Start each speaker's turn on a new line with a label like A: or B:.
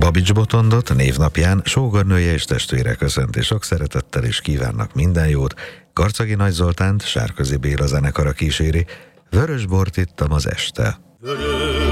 A: Babics Botondot névnapján sógornője és testvére köszönti sok szeretettel és kívánnak minden jót. Karcagi Nagy Zoltánt Sárközi Béla zenekara kíséri. Vörös bort ittam az este.